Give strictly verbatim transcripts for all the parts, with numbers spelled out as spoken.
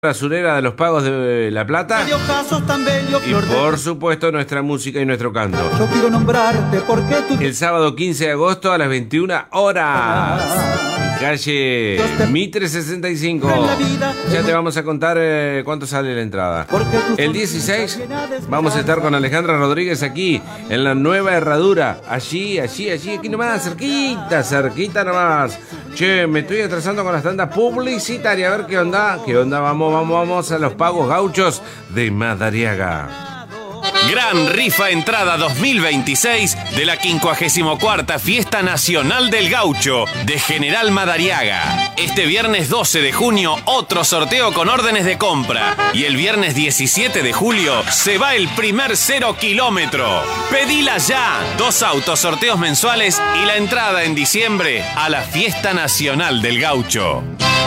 Basurera de los Pagos de La Plata y por supuesto nuestra música y nuestro canto. Yo quiero nombrarte porque tú... El sábado quince de agosto a las veintiuna horas, calle Mitre sesenta y cinco. Ya te vamos a contar eh, cuánto sale la entrada. El dieciséis vamos a estar con Alejandra Rodríguez aquí en la Nueva Herradura. Allí, allí, allí, aquí nomás, cerquita, cerquita nomás. Che, me estoy atrasando con las tandas publicitarias. A ver qué onda, qué onda, vamos, vamos, vamos a los Pagos Gauchos de Madariaga. Gran rifa entrada dos mil veintiséis de la quincuagésima cuarta Fiesta Nacional del Gaucho de General Madariaga. Este viernes doce de junio, otro sorteo con órdenes de compra. Y el viernes diecisiete de julio se va el primer cero kilómetro. Pedila ya. Dos autos, sorteos mensuales y la entrada en diciembre a la Fiesta Nacional del Gaucho.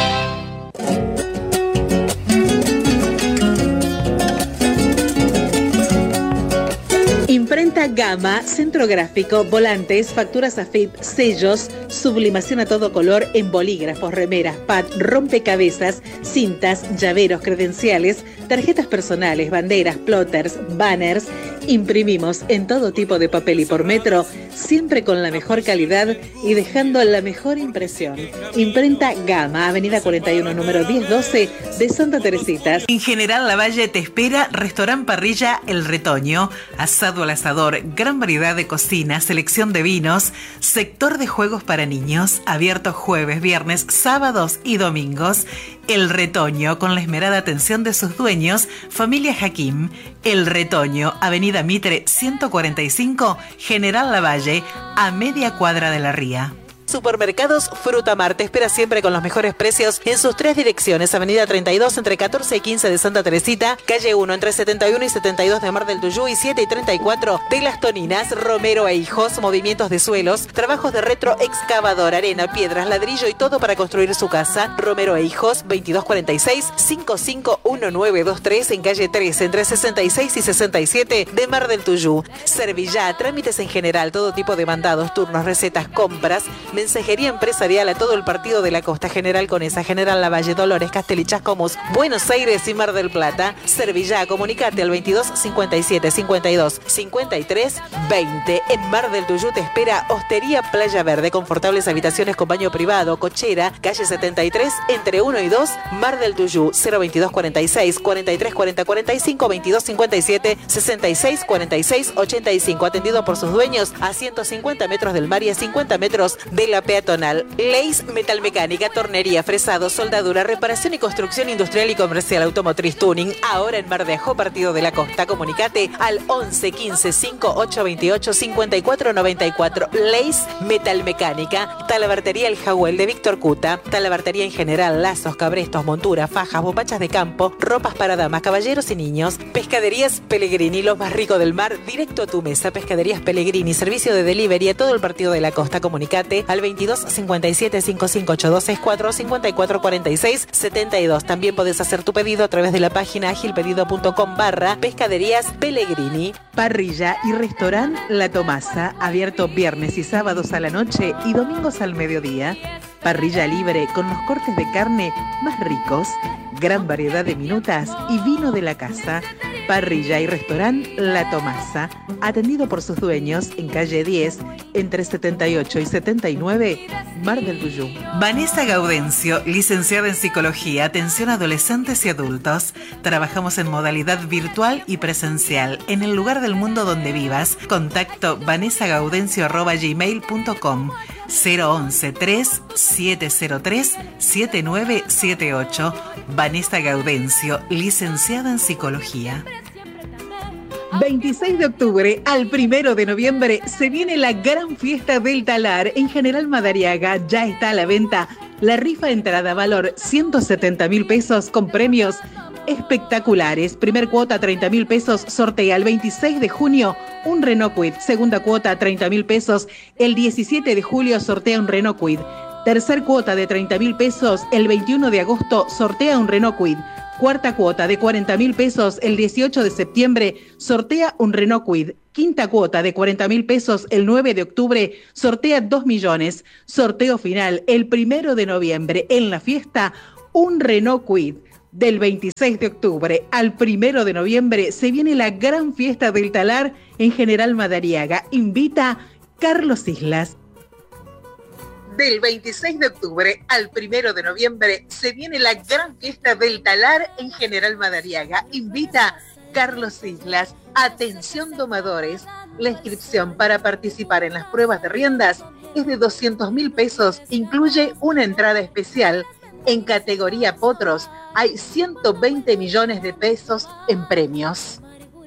Imprenta Gama, centro gráfico, volantes, facturas A F I P, sellos, sublimación a todo color en bolígrafos, remeras, pad, rompecabezas, cintas, llaveros, credenciales, tarjetas personales, banderas, plotters, banners. Imprimimos en todo tipo de papel y por metro, siempre con la mejor calidad y dejando la mejor impresión. Imprenta Gama, avenida cuarenta y uno, número diez doce de Santa Teresita. En General Lavalle te espera Restaurant Parrilla El Retoño, asado al asador, gran variedad de cocina, selección de vinos, sector de juegos para niños, abierto jueves, viernes, sábados y domingos. El Retoño, con la esmerada atención de sus dueños, familia Hakim. El Retoño, avenida Mitre ciento cuarenta y cinco, General Lavalle, a media cuadra de la Ría. Supermercados Frutamar te espera siempre con los mejores precios en sus tres direcciones. Avenida treinta y dos entre catorce y quince de Santa Teresita, calle uno entre setenta y uno y setenta y dos de Mar del Tuyú y siete y treinta y cuatro de Las Toninas. Romero e Hijos, movimientos de suelos, trabajos de retro, excavador, arena, piedras, ladrillo y todo para construir su casa. Romero e Hijos, veintidós cuarenta y seis, cincuenta y cinco diecinueve veintitrés en calle trece entre sesenta y seis y sesenta y siete de Mar del Tuyú. Servillá, trámites en general, todo tipo de mandados, turnos, recetas, compras, mensajería empresarial a todo el partido de la Costa. General Conesa, General Lavalle, Dolores, Castel y Chascomús, Buenos Aires y Mar del Plata. Servillá, comunicate al veintidós cincuenta y siete cincuenta y dos cincuenta y tres veinte. En Mar del Tuyú te espera Hostería Playa Verde, confortables habitaciones con baño privado, cochera, calle setenta y tres entre uno y dos, Mar del Tuyú. Cero veintidós cuarenta y seis cuarenta y tres cuarenta cuarenta y cinco, veintidós cincuenta y siete sesenta y seis cuarenta y seis ochenta y cinco. Atendido por sus dueños a ciento cincuenta metros del mar y a cincuenta metros de la peatonal. Leis Metalmecánica, tornería, fresado, soldadura, reparación y construcción industrial y comercial, automotriz, tuning. Ahora en Mar de Ajó, partido de la Costa. Comunicate al once quince cincuenta y ocho veintiocho cincuenta y cuatro noventa y cuatro. Leis Metalmecánica. Talabartería El Jahuel de Víctor Cuta. Talabartería en general, lazos, cabrestos, monturas, fajas, bombachas de campo, ropas para damas, caballeros y niños. Pescaderías Pellegrini, lo más rico del mar, directo a tu mesa. Pescaderías Pellegrini, servicio de delivery a todo el partido de la Costa. Comunicate al veintidós cincuenta y siete cincuenta y cinco ochenta y dos sesenta y cuatro cincuenta y cuatro cuarenta y seis setenta y dos. También podés hacer tu pedido a través de la página agilpedido.com barra Pescaderías Pellegrini. Parrilla y restaurant La Tomasa, abierto viernes y sábados a la noche y domingos al mediodía. Parrilla libre con los cortes de carne más ricos, gran variedad de minutas y vino de la casa. Parrilla y restaurant La Tomasa, atendido por sus dueños en calle diez, entre setenta y ocho y setenta y nueve, Mar del Tuyú. Vanessa Gaudencio, licenciada en Psicología, atención a adolescentes y adultos. Trabajamos en modalidad virtual y presencial, en el lugar del mundo donde vivas. Contacto vanessagaudencio arroba gmail punto com. cero once tres siete cero tres siete nueve siete ocho. Vanessa Gaudencio, licenciada en Psicología. veintiséis de octubre al primero de noviembre se viene la gran fiesta del talar en General Madariaga. Ya está a la venta la rifa entrada valor ciento setenta mil pesos con premios espectaculares. Primer cuota treinta mil pesos, sortea el veintiséis de junio un Renault Kwid. Segunda cuota treinta mil pesos, el diecisiete de julio sortea un Renault Kwid. Tercer cuota de treinta mil pesos, el veintiuno de agosto sortea un Renault Kwid. Cuarta cuota de cuarenta mil pesos, el dieciocho de septiembre sortea un Renault Kwid. Quinta cuota de cuarenta mil pesos, el nueve de octubre sortea dos millones. Sorteo final el primero de noviembre en la fiesta, un Renault Kwid. Del veintiséis de octubre al primero de noviembre se viene la gran fiesta del talar en General Madariaga. Invita Carlos Islas. Del veintiséis de octubre al primero de noviembre se viene la gran fiesta del talar en General Madariaga. Invita Carlos Islas. Atención domadores, la inscripción para participar en las pruebas de riendas es de doscientos mil pesos, incluye una entrada especial. En categoría potros hay ciento veinte millones de pesos en premios.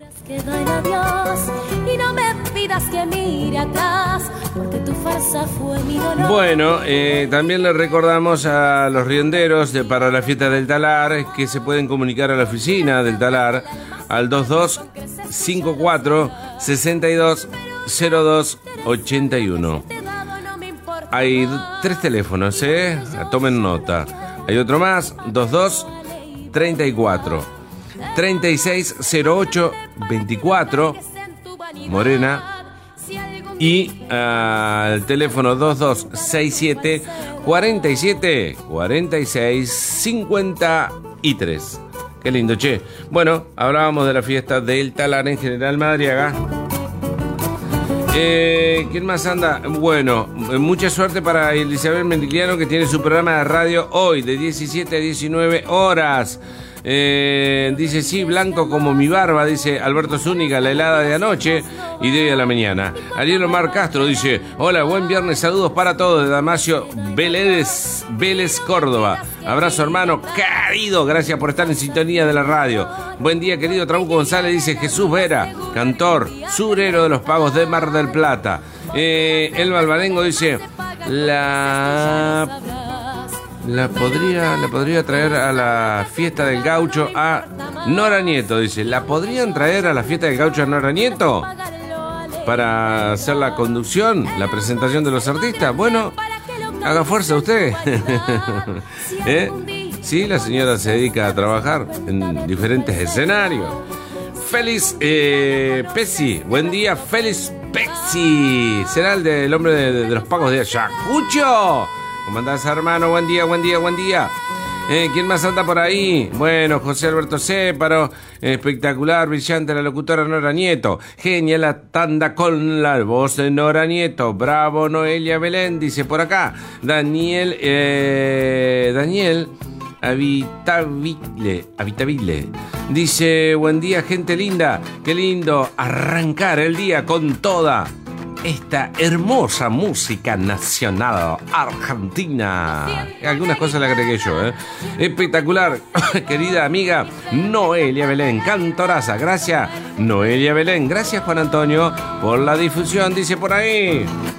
Bueno, eh, también le recordamos a los rienderos de, para la fiesta del talar que se pueden comunicar a la oficina del talar al dos dos cinco cuatro seis dos cero dos ocho uno. Hay tres teléfonos, ¿eh? Tomen nota. Hay otro más, dos dos treinta y cuatro treinta y seis cero ocho veinticuatro, Morena. Y al uh, teléfono dos dos seis siete cuarenta y siete cuarenta y seis cincuenta y tres. Qué lindo, che. Bueno, hablábamos de la fiesta del talar en General Madariaga. Eh, ¿Quién más anda? Bueno, mucha suerte para Elizabeth Mendiliano, que tiene su programa de radio hoy de diecisiete a diecinueve horas. Eh, dice, sí, blanco como mi barba, dice Alberto Zúñiga, la helada de anoche y de hoy a la mañana. Ariel Omar Castro dice, hola, buen viernes, saludos para todos de Damasio Vélez, Vélez, Córdoba. Abrazo, hermano querido, gracias por estar en sintonía de la radio. Buen día, querido Trabuco González, dice Jesús Vera, cantor, surero de los pagos de Mar del Plata. Eh, Elba Albarengo dice, la... La podría, la podría traer a la fiesta del gaucho a Nora Nieto, dice. ¿La podrían traer a la fiesta del gaucho a Nora Nieto? Para hacer la conducción, la presentación de los artistas. Bueno, haga fuerza usted. ¿Eh? Sí, la señora se dedica a trabajar en diferentes escenarios. Félix eh, Pezzi, buen día, Félix Pezzi. ¿Será el del hombre de, de, de los pagos de Ayacucho? ¿Cómo andás, hermano? Buen día, buen día, buen día. Eh, ¿Quién más anda por ahí? Bueno, José Alberto Céparo, espectacular, brillante la locutora Nora Nieto. Genial la tanda con la voz de Nora Nieto. Bravo, Noelia Belén, dice por acá. Daniel, eh, Daniel Habitabile, Habitabile. Dice, buen día, gente linda. Qué lindo arrancar el día con toda esta hermosa música nacional argentina. Algunas cosas le agregué yo, ¿eh? Espectacular, querida amiga Noelia Belén, cantoraza. Gracias, Noelia Belén. Gracias, Juan Antonio, por la difusión, dice por ahí.